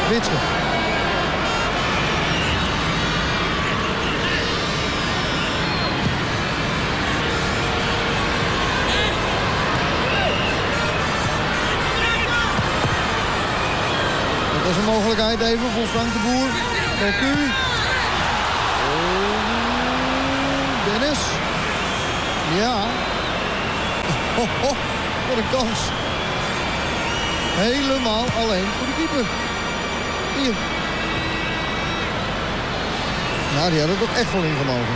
Witschut. Dat is een mogelijkheid even voor Frank de Boer. Cocu. Dennis. Ja. Wat een kans. Helemaal alleen voor de keeper. Hier. Nou, die had er toch echt wel in gemogen.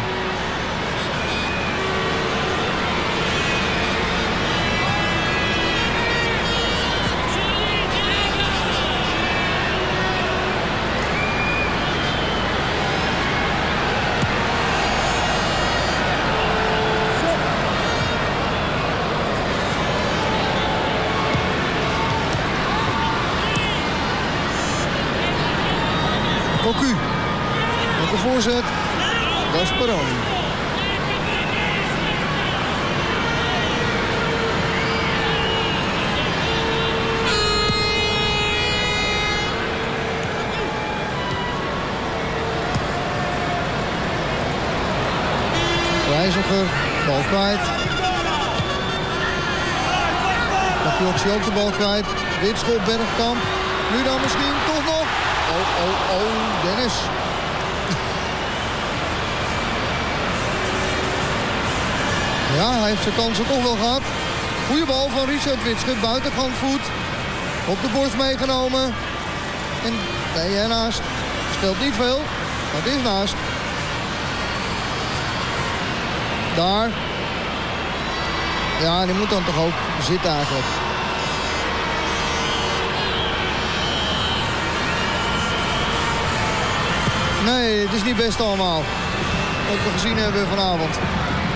Cocu. Met de voorzet. Gasparoni. Reiziger. Bal kwijt. Makiocci ook de bal kwijt. Witschut, Bergkamp. Nu dan misschien toch nog. Oh, Dennis. Ja, hij heeft zijn kansen toch wel gehad. Goeie bal van Richard Witschut, buitenkant voet. Op de borst meegenomen. En nee, ernaast. Speelt niet veel, maar het is naast. Daar. Ja, die moet dan toch ook zitten eigenlijk. Nee, het is niet best allemaal. Wat we gezien hebben vanavond.